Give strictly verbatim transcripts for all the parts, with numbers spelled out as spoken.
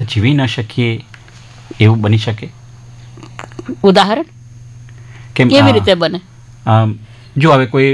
જીવી ન શકીએ એવું બની શકે? ઉદાહરણ કેમ કેવી રીતે બને? જો હવે કોઈ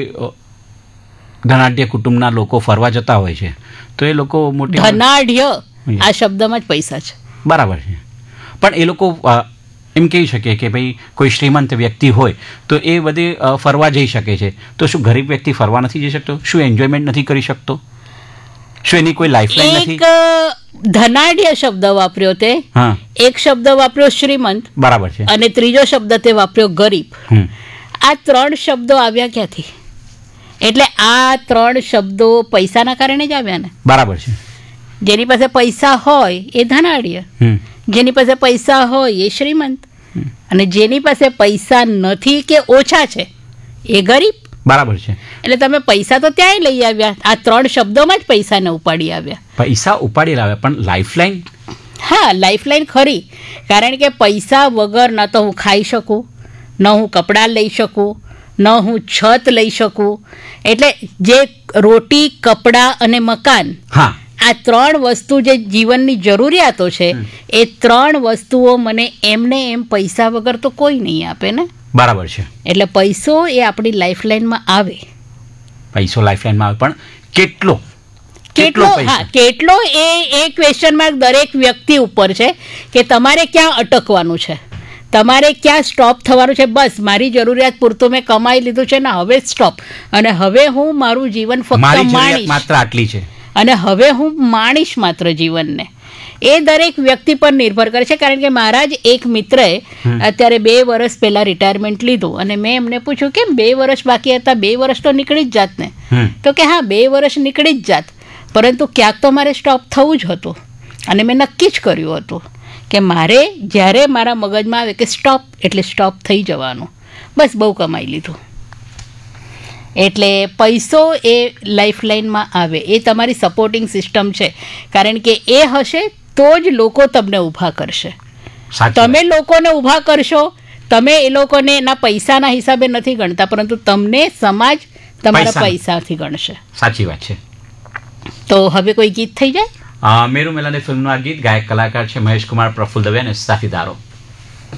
ધનાઢ્ય કુટુંબના લોકો ફરવા જતા હોય છે તો એ લોકો મોટી ધનાઢ્ય આ શબ્દમાં જ પૈસા છે. બરાબર છે, પણ એ લોકો એમ કહી શકે કે ભાઈ કોઈ શ્રીમંત વ્યક્તિ હોય તો એ બધે ફરવા જઈ શકે છે, તો શું ગરીબ વ્યક્તિ ફરવા નથી જઈ શકતો? શું એન્જોયમેન્ટ નથી કરી શકતો? શું એની કોઈ લાઈફલાઈન નથી? એક ધનાઢ્ય શબ્દ વાપર્યો તે, એક શબ્દ વાપર્યો શ્રીમંત, બરાબર છે, અને ત્રીજો શબ્દ તે વાપર્યો ગરીબ. આ ત્રણ શબ્દો આવ્યા ક્યાંથી? એટલે આ ત્રણ શબ્દો પૈસાના કારણે જ આવ્યા ને. બરાબર છે. જેની પાસે પૈસા હોય એ ધનાઢ્ય, જેની પાસે પૈસા હોય એ શ્રીમંત, અને જેની પાસે પૈસા નથી કે ઓછા છે એ ગરીબ. બરાબર છે. એટલે તમે પૈસા તો ત્યાંય લઈ આવ્યા, આ ત્રણ શબ્દોમાં જ પૈસાને ઉપાડી આવ્યા. પૈસા ઉપાડી લાવ્યા, પણ લાઈફલાઈન? હા, લાઈફલાઈન ખરી, કારણ કે પૈસા વગર ન તો હું ખાઈ શકું, ન હું કપડાં લઈ શકું, ન હું છત લઈ શકું. એટલે જે રોટી, કપડાં અને મકાન, હા, આ ત્રણ વસ્તુ જે જીવનની જરૂરિયાતો છે, એ ત્રણ વસ્તુઓ મને એમને એમ પૈસા વગર તો કોઈ નહીં આપે ને. બરાબર છે. એટલે પૈસો એ આપણી લાઈફલાઈનમાં આવે. પૈસો લાઈફલાઈનમાં આવે, પણ કેટલો કેટલો હા કેટલો એ એ ક્વેશ્ચન માર્ક દરેક વ્યક્તિ ઉપર છે કે તમારે ક્યાં અટકવાનું છે, તમારે ક્યાં સ્ટોપ થવાનું છે. બસ મારી જરૂરિયાત પૂરતું મેં કમાઈ લીધું છે ને, હવે સ્ટોપ, અને હવે હું મારું જીવન ફક્ત માણીશ, માત્ર આટલી છે, અને હવે હું માણીશ માત્ર જીવનને. એ દરેક વ્યક્તિ પર નિર્ભર કરે છે. કારણ કે મારા જ એક મિત્રએ અત્યારે બે વર્ષ પહેલાં રિટાયરમેન્ટ લીધું, અને મેં એમને પૂછ્યું કેમ બે વર્ષ બાકી હતા? બે વર્ષ તો નીકળી જ જાત ને. તો કે હા, બે વર્ષ નીકળી જ જાત, પરંતુ ક્યાંક તો મારે સ્ટોપ થવું જ હતું. અને મેં નક્કી જ કર્યું હતું કે મારે જ્યારે મારા મગજમાં આવે કે સ્ટોપ એટલે સ્ટોપ થઈ જવાનું, બસ બહુ કમાઈ લીધું. એટલે પૈસો એ લાઈફલાઈનમાં આવે, એ તમારી સપોર્ટિંગ સિસ્ટમ છે. કારણ કે એ હશે તો જ લોકો તમને ઊભા કરશે. તમે લોકોને ઊભા કરશો, તમે એ લોકોને એના પૈસાના હિસાબે નથી ગણતા, પરંતુ તમને સમાજ તમારા પૈસાથી ગણશે. સાચી વાત છે. તો હવે કોઈ ગીત થઈ જાય. મેરુ મેલાને ફિલ્મનું આ ગીત, ગાયક કલાકાર છે મહેશ કુમાર, પ્રફુલ્લ દવે અને સાથીદારો.